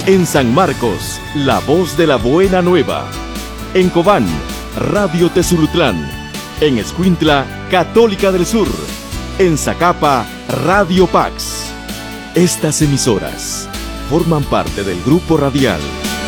En San Marcos, La Voz de la Buena Nueva. En Cobán, Radio Tezulutlán. En Escuintla, Católica del Sur. En Zacapa, Radio Pax. Estas emisoras forman parte del grupo radial